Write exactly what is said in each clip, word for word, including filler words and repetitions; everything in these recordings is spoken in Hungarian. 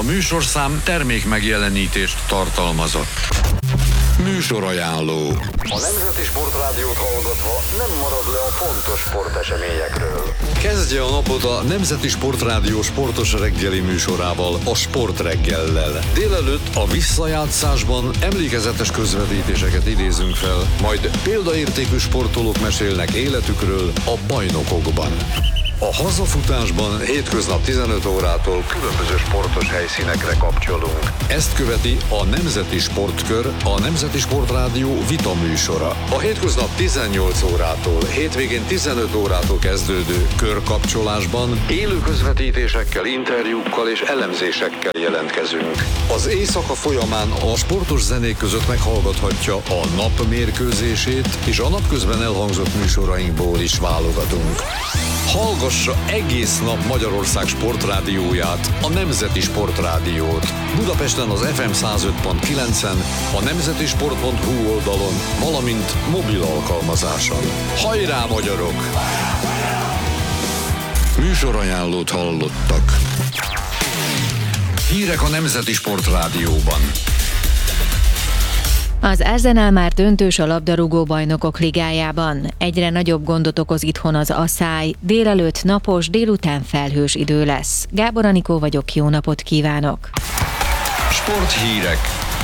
A műsorszám termék megjelenítést tartalmazott. Műsorajánló. A Nemzeti Sportrádiót hallgatva nem marad le a fontos sporteseményekről. Kezdje a napot a Nemzeti Sportrádió sportos reggeli műsorával, a Sportreggellel. Délelőtt a visszajátszásban emlékezetes közvetítéseket idézünk fel, majd példaértékű sportolók mesélnek életükről a bajnokokban. A hazafutásban hétköznap tizenöt órától különböző sportos helyszínekre kapcsolunk. Ezt követi a Nemzeti Sportkör, a Nemzeti Sportrádió vita műsora. A hétköznap tizennyolc órától, hétvégén tizenöt órától kezdődő körkapcsolásban élő közvetítésekkel, interjúkkal és elemzésekkel jelentkezünk. Az éjszaka folyamán a sportos zenék között meghallgathatja a nap mérkőzését, és a napközben elhangzott műsorainkból is válogatunk. Hallgassa egész nap Magyarország sportrádióját, a Nemzeti Sportrádiót. Budapesten az ef em száz öt pont kilencen, a nemzetisport pont hu oldalon, valamint mobil alkalmazáson. Hajrá, magyarok! Műsorajánlót hallottak. Hírek a Nemzeti Sportrádióban. Az Arsenal már döntős a labdarúgó bajnokok ligájában. Egyre nagyobb gondot okoz itthon az asszály. Délelőtt napos, délután felhős idő lesz. Gábor Anikó vagyok, jó napot kívánok! Sporthírek.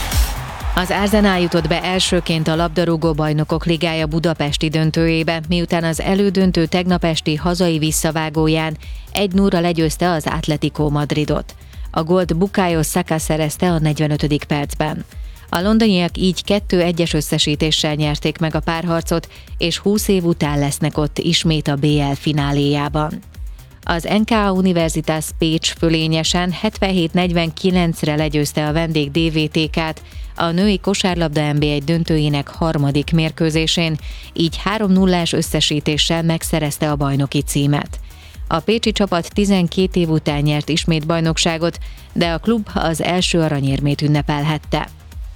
Az Arsenal jutott be elsőként a labdarúgó bajnokok ligája budapesti döntőjébe, miután az elődöntő tegnap esti hazai visszavágóján egy nulla legyőzte az Atletico Madridot. A gólt Bukayo Saka szerezte a negyvenötödik percben. A londoniak így kettő egyes összesítéssel nyerték meg a párharcot, és húsz év után lesznek ott ismét a bé el fináléjában. Az en ká á Universitas Pécs fölényesen hetvenhét negyvenkilencre legyőzte a vendég dé vé té ká-t a női kosárlabda en bé egy döntőjének harmadik mérkőzésén, így három nullás összesítéssel megszerezte a bajnoki címet. A pécsi csapat tizenkét év után nyert ismét bajnokságot, de a klub az első aranyérmét ünnepelhette.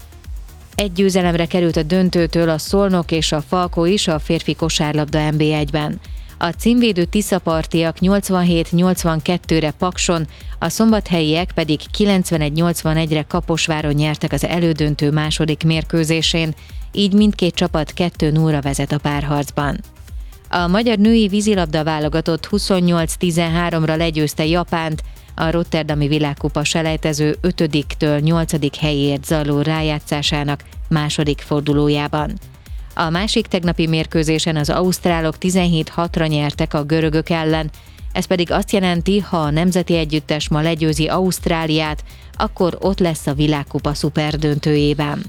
Egy győzelemre került a döntőtől a Szolnok és a Falko is a férfi kosárlabda en bé egyben. A címvédő tiszapartiak nyolcvanhét nyolcvankettőre Pakson, a szombathelyiek pedig kilencvenegy nyolcvanegyre Kaposváron nyertek az elődöntő második mérkőzésén, így mindkét csapat kettő nullra vezet a párharcban. A magyar női vízilabda válogatott huszonnyolc tizenháromra legyőzte Japánt, a rotterdami világkupa selejtező ötödiktől nyolcadik helyért zajló rájátszásának második fordulójában. A másik tegnapi mérkőzésen az ausztrálok tizenhét hatra nyertek a görögök ellen, ez pedig azt jelenti, ha a nemzeti együttes ma legyőzi Ausztráliát, akkor ott lesz a világkupa szuperdöntőjében.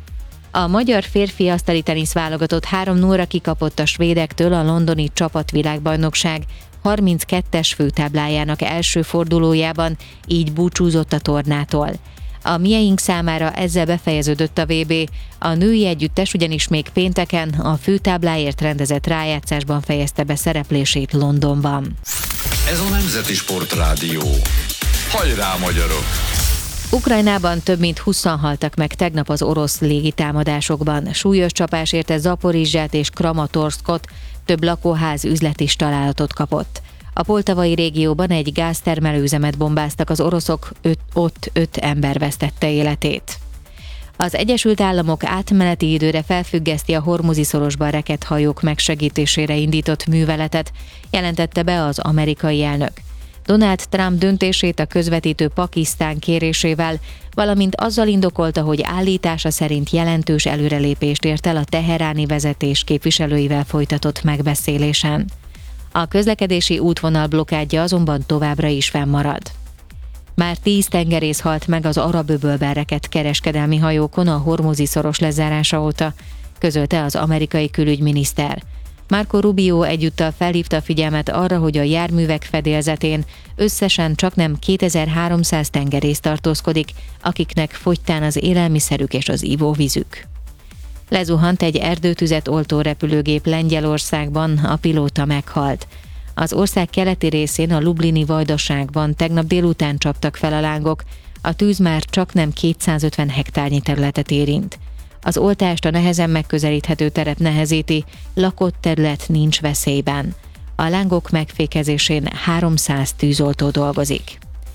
A magyar férfi asztali tenisz válogatott három nullra kikapott a svédektől a londoni csapatvilágbajnokság harminckettes főtáblájának első fordulójában, így búcsúzott a tornától. A mieink számára ezzel befejeződött a vé bé, a női együttes ugyanis még pénteken a főtábláért rendezett rájátszásban fejezte be szereplését Londonban. Ez a Nemzeti Sportrádió. Hajrá, magyarok! Ukrajnában több mint húszan haltak meg tegnap az orosz légitámadásokban. Súlyos csapás érte Zaporizsját és Kramatorszkot, több lakóház, üzlet is találatot kapott. A poltavai régióban egy gáztermelőüzemet bombáztak az oroszok, öt, ott öt ember vesztette életét. Az Egyesült Államok átmeneti időre felfüggeszti a Hormuzi-szorosban rekedt hajók megsegítésére indított műveletet, jelentette be az amerikai elnök. Donald Trump döntését a közvetítő Pakisztán kérésével, valamint azzal indokolta, hogy állítása szerint jelentős előrelépést ért el a teheráni vezetés képviselőivel folytatott megbeszélésen. A közlekedési útvonal blokkádja azonban továbbra is fennmarad. Már tíz tengerész halt meg az Arab-öbölben rekedt kereskedelmi hajókon a Hormuzi-szoros lezárása óta, közölte az amerikai külügyminiszter. Marco Rubio egyúttal felhívta a figyelmet arra, hogy a járművek fedélzetén összesen csaknem kétezer-háromszáz tengerész tartózkodik, akiknek fogytán az élelmiszerük és az ivóvízük. Lezuhant egy erdőtüzet oltó repülőgép Lengyelországban, a pilóta meghalt. Az ország keleti részén, a lublini vajdaságban tegnap délután csaptak fel a lángok, a tűz már csaknem kétszázötven hektárnyi területet érint. Az oltást a nehezen megközelíthető terep nehezíti, lakott terület nincs veszélyben. A lángok megfékezésén háromszáz tűzoltó dolgozik.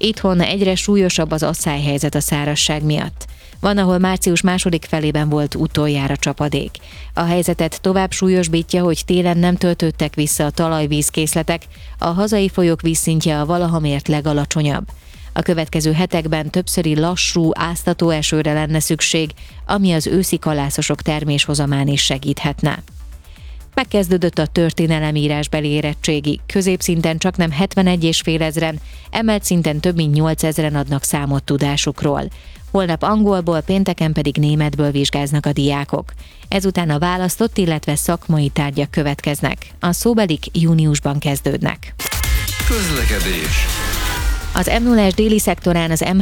Itthon egyre súlyosabb az asszályhelyzet a szárazság miatt. Van, ahol március második felében volt utoljára csapadék. A helyzetet tovább súlyosbítja, hogy télen nem töltődtek vissza a talajvízkészletek, a hazai folyók vízszintje a valaha mért legalacsonyabb. A következő hetekben többszöri lassú, áztató esőre lenne szükség, ami az őszi kalászosok terméshozamán is segíthetne. Megkezdődött a történelemírásbeli érettségi, középszinten csaknem hetvenegy és fél ezren, emelt szinten több mint nyolcezren adnak számot tudásukról. Holnap angolból, pénteken pedig németből vizsgáznak a diákok. Ezután a választott, illetve szakmai tárgyak következnek. A szóbelik júniusban kezdődnek. Közlekedés. Az em nullás déli szektorán az em